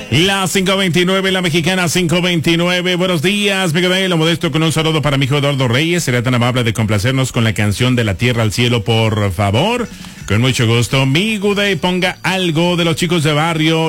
La 529, la mexicana 529. Buenos días, Miguel Ángel Modesto, con un saludo para mi hijo Eduardo Reyes. Sería tan amable de complacernos con la canción de La Tierra al Cielo, por favor. Con mucho gusto. Mi Guday, ponga algo de Los Chicos de Barrio.